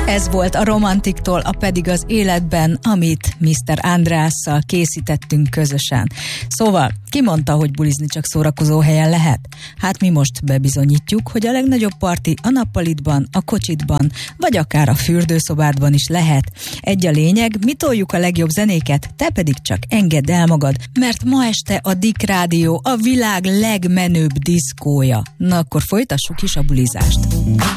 Ez volt a Romantiktól, a Pedig az életben, amit Mr. Andrásszal készítettünk közösen. Szóval, ki mondta, hogy bulizni csak szórakozó helyen lehet? Hát mi most bebizonyítjuk, hogy a legnagyobb parti a nappalitban, a kocsitban, vagy akár a fürdőszobádban is lehet. Egy a lényeg, mi toljuk a legjobb zenéket, te pedig csak engedd el magad, mert ma este a Dick Rádió a világ legmenőbb diszkója. Na akkor folytassuk is a bulizást.